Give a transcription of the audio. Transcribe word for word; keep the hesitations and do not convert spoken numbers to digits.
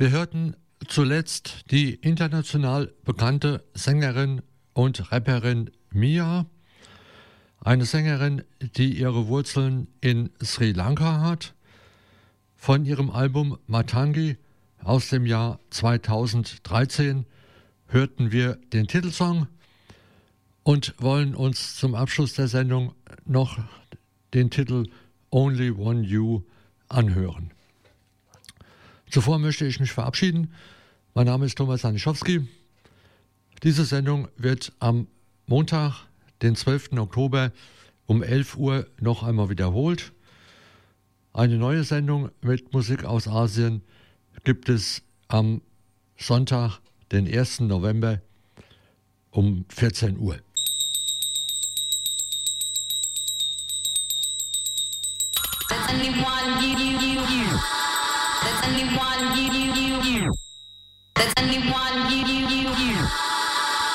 Wir hörten zuletzt die international bekannte Sängerin und Rapperin Mia, eine Sängerin, die ihre Wurzeln in Sri Lanka hat. Von ihrem Album Matangi aus dem Jahr zweitausenddreizehn hörten wir den Titelsong und wollen uns zum Abschluss der Sendung noch den Titel Only One You anhören. Zuvor möchte ich mich verabschieden. Mein Name ist Thomas Aniszewski. Diese Sendung wird am Montag, den zwölften Oktober um elf Uhr noch einmal wiederholt. Eine neue Sendung mit Musik aus Asien gibt es am Sonntag, den ersten November um vierzehn Uhr. There's only one you, you, you, you. There's only one you, you, you, you. There's only one you, you.